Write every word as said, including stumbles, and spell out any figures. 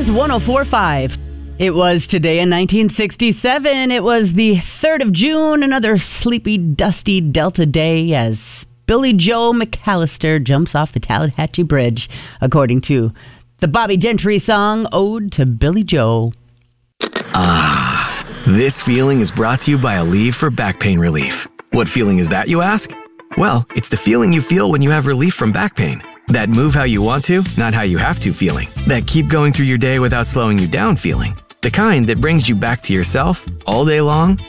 Blaze one oh four point five. It was today in nineteen sixty-seven. It was the third of June, another sleepy, dusty Delta day as Billy Joe McAllister jumps off the Tallahatchie Bridge, according to the Bobby Gentry song, Ode to Billy Joe. Ah, this feeling is brought to you by Aleve for back pain relief. What feeling is that, you ask? Well, it's the feeling you feel when you have relief from back pain. That move how you want to, not how you have to feeling. That keep going through your day without slowing you down feeling. The kind that brings you back to yourself all day long